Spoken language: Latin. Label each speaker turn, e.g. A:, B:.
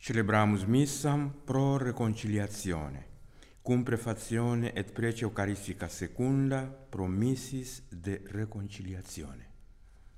A: Celebramus missam pro reconciliatione, cum prefazione et prece eucaristica secunda pro missis de reconciliazione.